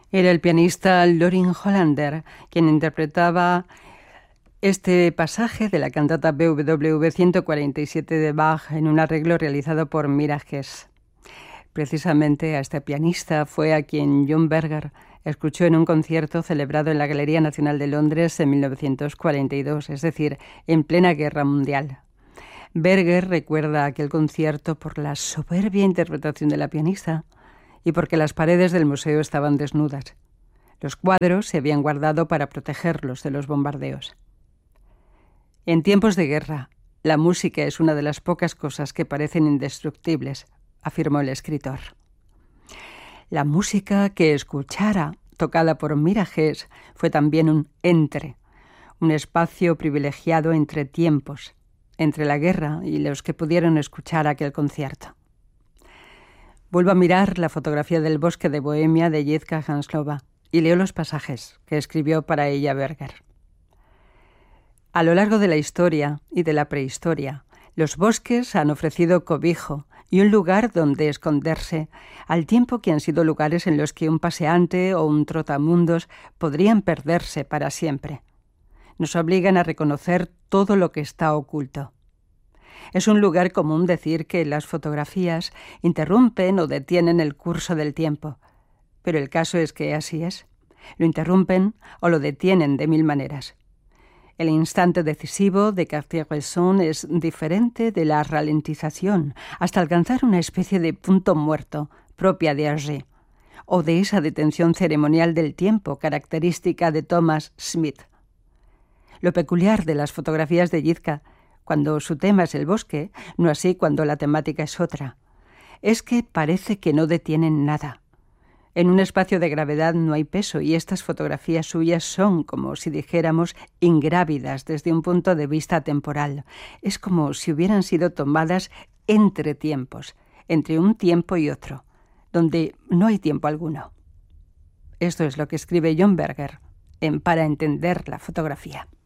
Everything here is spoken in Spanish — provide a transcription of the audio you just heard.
Era el pianista Lorin Hollander quien interpretaba este pasaje de la cantata BWV 147 de Bach en un arreglo realizado por Mira Hess. Precisamente a este pianista fue a quien John Berger escuchó en un concierto celebrado en la Galería Nacional de Londres en 1942, es decir, en plena Guerra Mundial. Berger recuerda aquel concierto por la soberbia interpretación de la pianista y porque las paredes del museo estaban desnudas. Los cuadros se habían guardado para protegerlos de los bombardeos. En tiempos de guerra, la música es una de las pocas cosas que parecen indestructibles, afirmó el escritor. La música que escuchara, tocada por Mira Hess, fue también un entre, un espacio privilegiado entre tiempos, entre la guerra y los que pudieron escuchar aquel concierto. Vuelvo a mirar la fotografía del bosque de Bohemia de Jitka Hanslova y leo los pasajes que escribió para ella Berger. A lo largo de la historia y de la prehistoria, los bosques han ofrecido cobijo y un lugar donde esconderse, al tiempo que han sido lugares en los que un paseante o un trotamundos podrían perderse para siempre. Nos obligan a reconocer todo lo que está oculto. Es un lugar común decir que las fotografías interrumpen o detienen el curso del tiempo, pero el caso es que así es. Lo interrumpen o lo detienen de mil maneras. El instante decisivo de Cartier-Bresson es diferente de la ralentización, hasta alcanzar una especie de punto muerto propia de Hergé, o de esa detención ceremonial del tiempo característica de Thomas Smith. Lo peculiar de las fotografías de Jitka, cuando su tema es el bosque, no así cuando la temática es otra, es que parece que no detienen nada. En un espacio de gravedad no hay peso y estas fotografías suyas son, como si dijéramos, ingrávidas desde un punto de vista temporal. Es como si hubieran sido tomadas entre tiempos, entre un tiempo y otro, donde no hay tiempo alguno. Esto es lo que escribe John Berger en Para entender la fotografía.